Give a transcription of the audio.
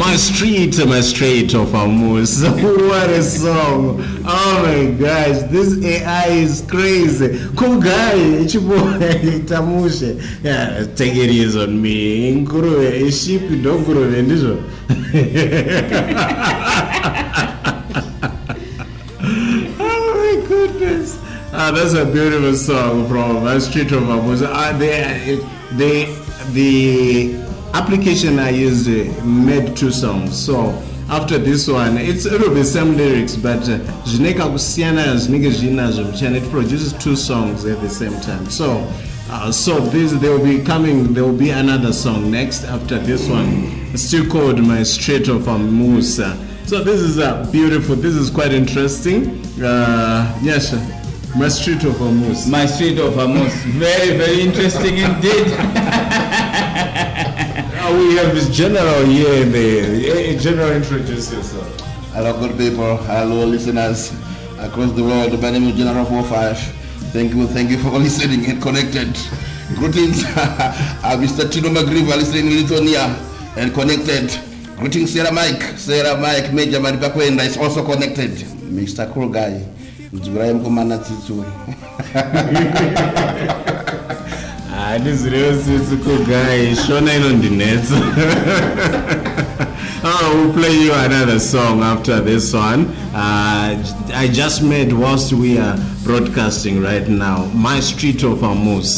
My Street of Amus. What a song. Oh my gosh, this AI is crazy. Cool guy, Tamushe. Yeah, take it easy on me. Nguruwe, sheep, don't nguruwe, ndizo. Oh my goodness. That's a beautiful song from My Street of Amus. The application I used made 2 songs. So after this one, it will be same lyrics, but it produces 2 songs at the same time. So there will be another song next after this one. It's still called My Street of Amus. So this is beautiful. This is quite interesting. Yes. My Street of Amus. My Street of Amus. Very, very interesting indeed. We have this general here in the general, introduce yourself. Hello, good people. Hello, listeners across the world. My name is General 45. Thank you for listening and connected. Greetings. I'm Mr. Tino Magriva, listening in Lithuania and connected. Greetings, Sarah Mike, Major Maripakwenda is also connected. Mr. Cool Guy. This is a cool guy. Shona on the net. We'll play you another song after this one. I just made whilst we are broadcasting right now. My Street of Amus.